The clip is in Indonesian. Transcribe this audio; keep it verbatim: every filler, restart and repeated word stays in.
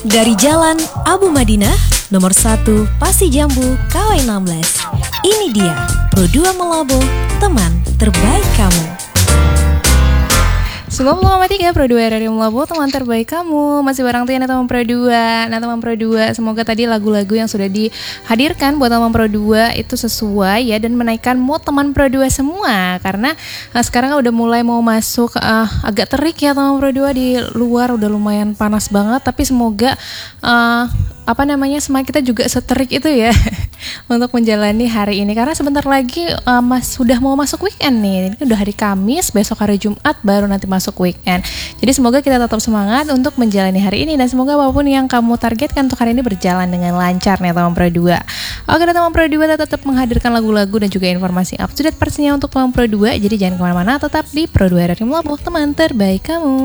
Dari Jalan Abu Madinah, nomor satu Pasi Jambu, K W enam belas. Ini dia Pro dua Melobo, teman terbaik kamu. sembilan puluh koma tiga Pro dua R R I Melobo, teman terbaik kamu. Masih bareng Tiana teman Pro dua. Nah teman Pro dua, semoga tadi lagu-lagu yang sudah dihadirkan buat teman Pro dua itu sesuai ya, dan menaikkan mood teman Pro dua semua. Karena nah, sekarang udah mulai mau masuk uh, agak terik ya teman Pro dua, di luar udah lumayan panas banget. Tapi semoga uh, apa namanya semangat kita juga seterik itu ya untuk menjalani hari ini, karena sebentar lagi uh, mas sudah mau masuk weekend nih. Ini udah hari Kamis, besok hari Jumat baru nanti masuk weekend. Jadi semoga kita tetap semangat untuk menjalani hari ini, dan semoga apapun yang kamu targetkan untuk hari ini berjalan dengan lancar nih teman Pro dua. Oke teman Pro dua, tetap menghadirkan lagu-lagu dan juga informasi up to date pastinya untuk teman Pro dua. Jadi jangan kemana-mana, tetap di Pro dua R R I Melobo, teman terbaik kamu.